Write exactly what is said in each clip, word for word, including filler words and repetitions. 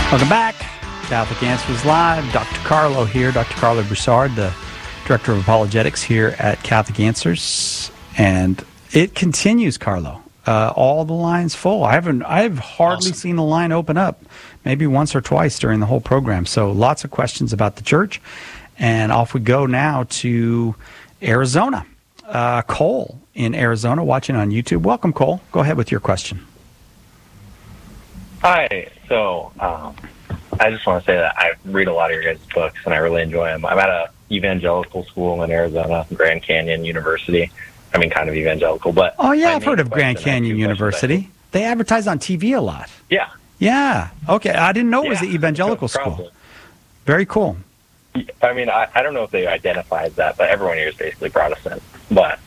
Welcome back. Catholic Answers Live. Doctor Carlo here. Doctor Carlo Broussard, the Director of Apologetics here at Catholic Answers. And it continues, Carlo. Uh, all the lines full. I haven't, I've hardly Awesome. seen a line open up, maybe once or twice during the whole program. So lots of questions about the church. And off we go now to Arizona. Uh, Cole in Arizona watching on YouTube. Welcome, Cole. Go ahead with your question. Hi. So um, I just want to say that I read a lot of your guys' books, and I really enjoy them. I'm at a evangelical school in Arizona, Grand Canyon University. I mean, kind of evangelical, but... Oh, yeah, my I've heard main of Grand question- I have Canyon two University. questions. They advertise on T V a lot. Yeah. Yeah. Okay. I didn't know it was Yeah. the evangelical So, school. probably. Very cool. I mean, I, I don't know if they identify as that, but everyone here is basically Protestant. But,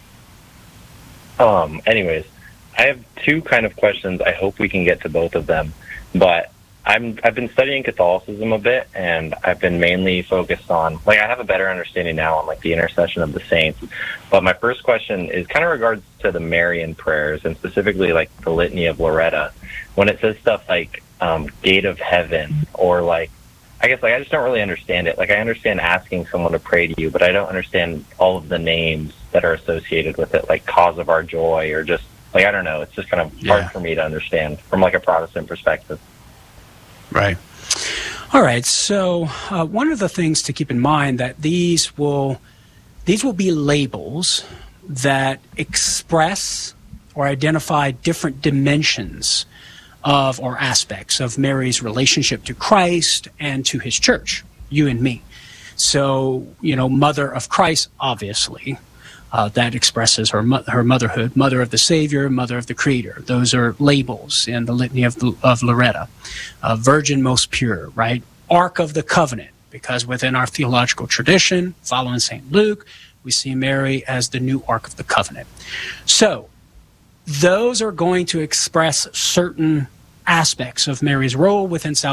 um, anyways, I have two kind of questions. I hope we can get to both of them. But I'm, I've been studying Catholicism a bit, and I've been mainly focused on, like, I have a better understanding now on, like, the intercession of the saints. But my first question is kind of regards to the Marian prayers, and specifically, like, the Litany of Loretta. When it says stuff like um, Gate of Heaven, or, like, I guess, like, I just don't really understand it. Like, I understand asking someone to pray to you, but I don't understand all of the names that are associated with it, like Cause of Our Joy, or just, like, I don't know. It's just kind of Yeah. hard for me to understand from, like, a Protestant perspective. Right. All right. So uh, one of the things to keep in mind that these will these will be labels that express or identify different dimensions of or aspects of Mary's relationship to Christ and to his church, you and me. So, you know, Mother of Christ, obviously, uh, that expresses her mo- her motherhood, Mother of the Savior, Mother of the Creator. Those are labels in the Litany of, of Loretta. Uh, Virgin Most Pure, right? Ark of the Covenant, because within our theological tradition, following Saint Luke, we see Mary as the new Ark of the Covenant. So, those are going to express certain aspects of Mary's role within salvation.